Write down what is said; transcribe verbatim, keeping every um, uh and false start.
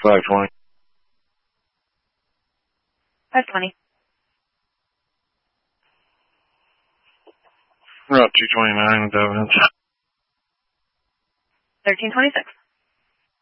five twenty. five twenty. Route two twenty-nine with evidence. thirteen twenty-six.